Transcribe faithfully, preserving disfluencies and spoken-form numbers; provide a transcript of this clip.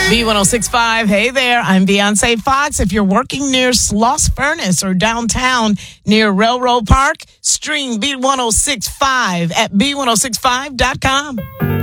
B one oh six point five. Hey there, I'm Beyonce Fox. If you're working near Sloss Furnace or downtown near Railroad Park, stream B one oh six point five at B one oh six five dot com.